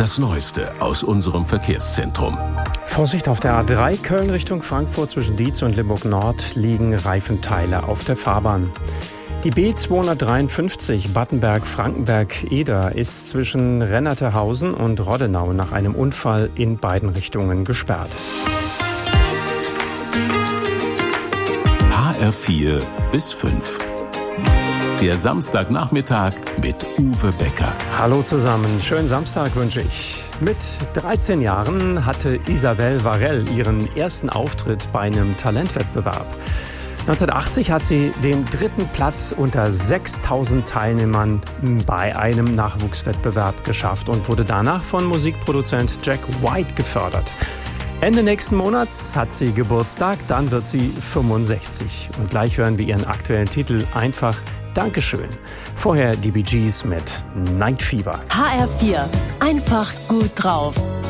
Das Neueste aus unserem Verkehrszentrum. Vorsicht auf der A3 Köln Richtung Frankfurt zwischen Dietz und Limburg Nord liegen Reifenteile auf der Fahrbahn. Die B253 Battenberg-Frankenberg-Eder ist zwischen Rennertehausen und Roddenau nach einem Unfall in beiden Richtungen gesperrt. HR4 bis 5. Der Samstagnachmittag mit Uwe Becker. Hallo zusammen, schönen Samstag wünsche ich. Mit 13 Jahren hatte Isabelle Varell ihren ersten Auftritt bei einem Talentwettbewerb. 1980 hat sie den 3. Platz unter 6.000 Teilnehmern bei einem Nachwuchswettbewerb geschafft und wurde danach von Musikproduzent Jack White gefördert. Ende nächsten Monats hat sie Geburtstag, dann wird sie 65. Und gleich hören wir ihren aktuellen Titel einfach Dankeschön. Vorher die Bee Gees mit Night Fever. HR4, einfach gut drauf.